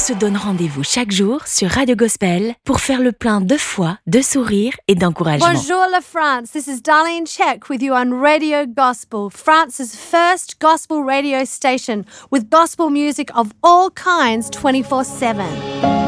se donne rendez-vous chaque jour sur Radio Gospel pour faire le plein de foi, de sourire et d'encouragement. Bonjour la France, this is Darlene Check with you on Radio Gospel, France's first gospel radio station with gospel music of all kinds 24/7.